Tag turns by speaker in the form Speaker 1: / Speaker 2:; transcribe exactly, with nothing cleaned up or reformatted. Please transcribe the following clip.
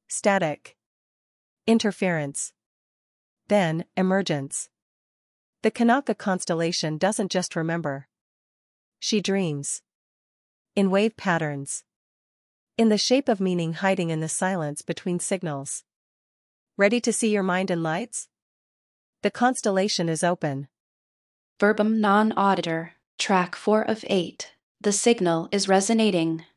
Speaker 1: Static. Interference. Then, emergence. The Kanaka constellation doesn't just remember. She dreams. In wave patterns. In the shape of meaning hiding in the silence between signals. Ready to see your mind in lights? The constellation is open.
Speaker 2: Verbum non auditor, track four of eight. The signal is resonating.